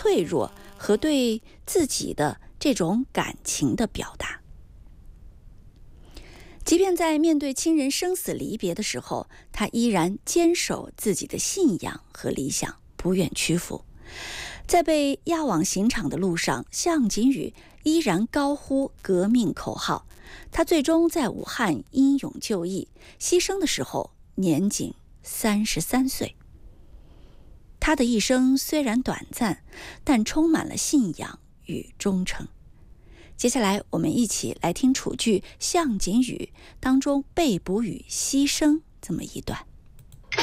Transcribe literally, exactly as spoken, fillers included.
脆弱和对自己的这种感情的表达。即便在面对亲人生死离别的时候，他依然坚守自己的信仰和理想，不愿屈服。在被押往刑场的路上，项锦宇依然高呼革命口号。他最终在武汉英勇就义，牺牲的时候年仅三十三岁。他的一生虽然短暂，但充满了信仰与忠诚。接下来我们一起来听楚剧《项锦宇》当中被捕与牺牲这么一段。